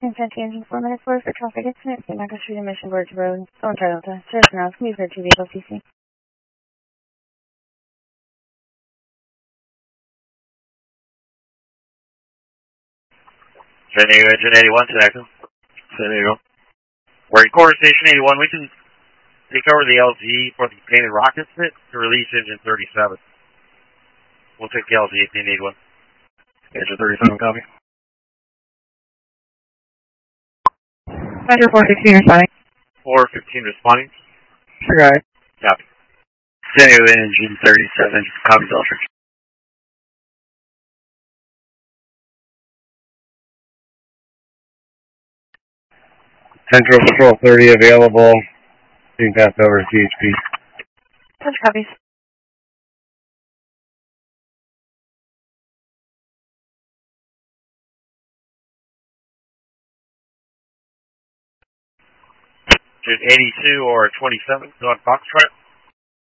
Infinity engine 4 minutes forward for traffic incident. St. Michael Street and Mission Gorge Road, Storm Delta. Service now. Please heard 2 vehicles CC. San Diego Engine 81 to Echo. San Diego. We're in Quarter Station 81. We can take over the LG for the painted rocket pit to release engine 37. We'll take the LG if you need one. Engine 37, copy. Metro 416 responding. 415 responding. Sure, got it. Copy. San Diego Engine 37, copy Delta. Central Patrol 30 available. Being passed over to CHP. Touch copies. Engine 82 or 27, go on Foxtrot.